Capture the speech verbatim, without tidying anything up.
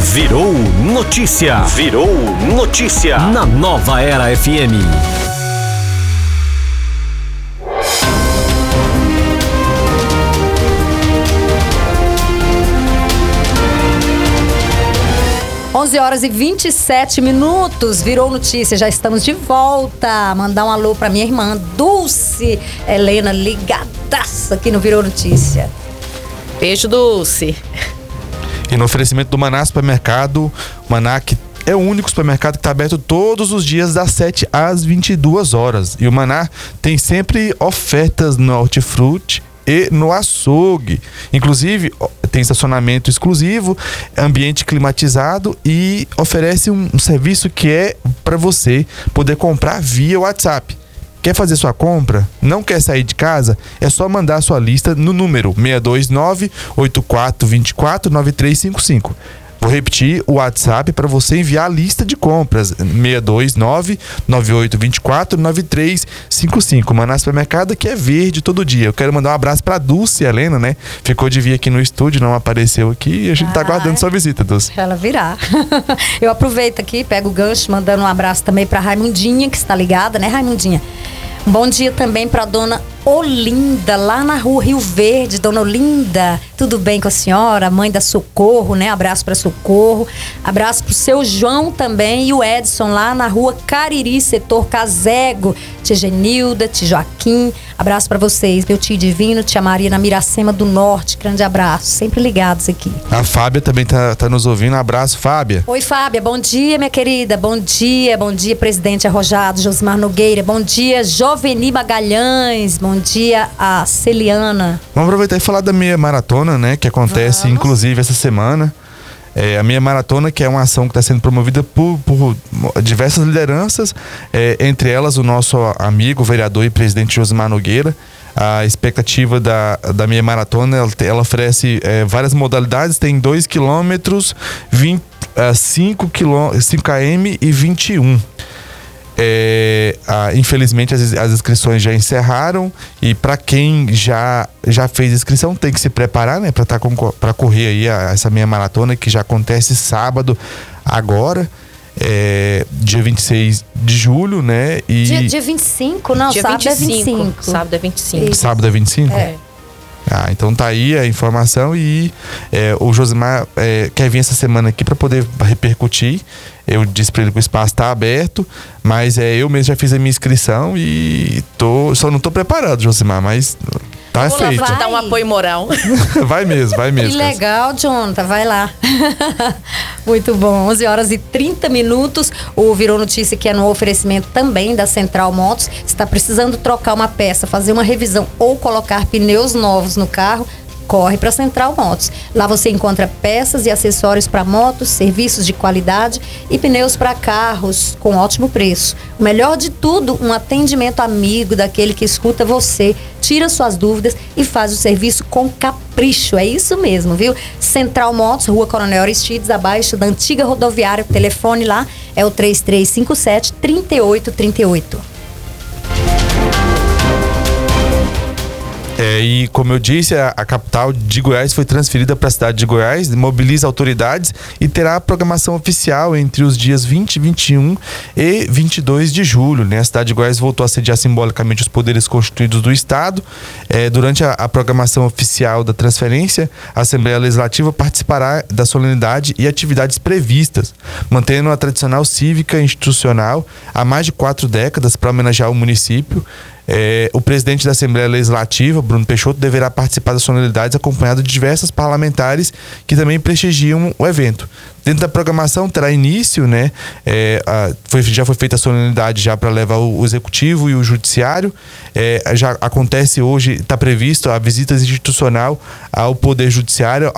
Virou notícia. Virou notícia. Na Nova Era F M. onze horas e vinte e sete minutos, virou notícia, já estamos de volta. Mandar um alô pra minha irmã Dulce Helena, ligadaça aqui no Virou Notícia. Beijo, Dulce. E no oferecimento do Maná Supermercado, o Maná que é o único supermercado que está aberto todos os dias das sete às vinte e duas horas. E o Maná tem sempre ofertas no hortifruti e no açougue. Inclusive, tem estacionamento exclusivo, ambiente climatizado e oferece um, um serviço que é para você poder comprar via WhatsApp. Quer fazer sua compra? Não quer sair de casa? É só mandar a sua lista no número seis dois nove, oito quatro dois quatro, nove três cinco cinco. Vou repetir o WhatsApp para você enviar a lista de compras. seis dois nove, nove oito dois quatro, nove três cinco cinco. Maná Supermercado, que é verde todo dia. Eu quero mandar um abraço para Dulce Helena, né? Ficou de vir aqui no estúdio, não apareceu aqui e a gente ah, tá aguardando sua visita, Dulce. Ela virá. Eu aproveito aqui, pego o gancho, mandando um abraço também para Raimundinha, que está ligada, né, Raimundinha? Bom dia também para dona Olinda, lá na rua Rio Verde. Dona Olinda, tudo bem com a senhora? Mãe da Socorro, né? Abraço para Socorro. Abraço pro seu João também e o Edson lá na rua Cariri, setor Casego. Tia Genilda, tia Joaquim. Abraço para vocês, meu tio Divino, tia Maria na Miracema do Norte. Grande abraço, sempre ligados aqui. A Fábia também tá, tá nos ouvindo. Abraço, Fábia. Oi, Fábia. Bom dia, minha querida. Bom dia, bom dia, presidente Arrojado, Josimar Nogueira. Bom dia, Joveni Magalhães. Bom dia, a Celiana. Vamos aproveitar e falar da meia maratona, né? Que acontece, Vamos. inclusive, essa semana. É, a meia maratona, que é uma ação que está sendo promovida por, por diversas lideranças, é, entre elas o nosso amigo, vereador e presidente Josimar Nogueira. A expectativa da, da meia maratona, ela, ela oferece é, várias modalidades, tem dois quilômetros, cinco quilômetros e vinte e um. É, ah, infelizmente as, as inscrições já encerraram e para quem já, já fez inscrição tem que se preparar, né, para tá para correr aí a, essa meia maratona que já acontece sábado agora, é, dia vinte e seis de julho, né? E dia, dia vinte e cinco, não, dia sábado vinte e cinco. É vinte e cinco. Sábado é vinte e cinco. Isso. Sábado é vinte e cinco? É. Ah, então tá aí a informação e é, o Josimar é, quer vir essa semana aqui para poder repercutir. Eu disse para ele que o espaço tá aberto, mas é, eu mesmo já fiz a minha inscrição e tô, só não tô preparado, Josimar, mas tá Vou feito. Vou dar um apoio moral. Vai mesmo, vai mesmo. Que legal, Jonathan, vai lá. Muito bom, onze horas e trinta minutos. O Virou Notícia, que é no oferecimento também da Central Motos. Está precisando trocar uma peça, fazer uma revisão ou colocar pneus novos no carro? Corre para Central Motos. Lá você encontra peças e acessórios para motos, serviços de qualidade e pneus para carros com ótimo preço. O melhor de tudo, um atendimento amigo daquele que escuta você, tira suas dúvidas e faz o serviço com capricho. É isso mesmo, viu? Central Motos, Rua Coronel Aristides, abaixo da antiga rodoviária. O telefone lá é o três três cinco sete, três oito três oito. É, e como eu disse, a, a capital de Goiás foi transferida para a cidade de Goiás, mobiliza autoridades e terá a programação oficial entre os dias vinte, vinte e um e vinte e dois de julho. Né? A cidade de Goiás voltou a sediar simbolicamente os poderes constituídos do Estado. É, durante a, a programação oficial da transferência, a Assembleia Legislativa participará da solenidade e atividades previstas, mantendo a tradicional cívica institucional há mais de quatro décadas para homenagear o município. É, o presidente da Assembleia Legislativa, Bruno Peixoto, deverá participar das solenidades acompanhado de diversos parlamentares que também prestigiam o evento. Dentro da programação terá início, né? É, a, foi, já foi feita a solenidade já para levar o, o executivo e o judiciário. É, já acontece hoje, está previsto a visita institucional ao Poder Judiciário,